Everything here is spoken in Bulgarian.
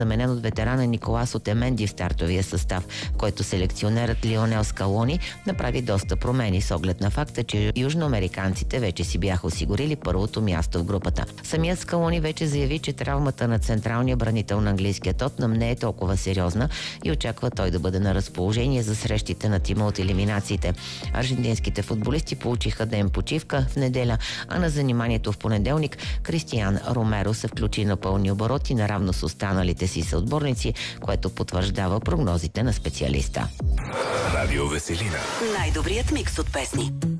заменен от ветерана Николас Отеменди в стартовия състав, в който селекционерът Лионел Скалони направи доста промени с оглед на факта, че южноамериканците вече си бяха осигурили първото място в групата. Самият Скалони вече заяви, че травмата на централния бранител на английския Тотнъм не е толкова сериозна и очаква той да бъде на разположение за срещите на тима от елиминациите. Аржентинските футболисти получиха ден почивка в неделя, а на заниманието в понеделник Кристиан Ромеро се включи на пълни обороти наравно с останалите си съотборници, което потвърждава прогнозите на специалиста. Радио Веселина. Най-добрият микс от песни.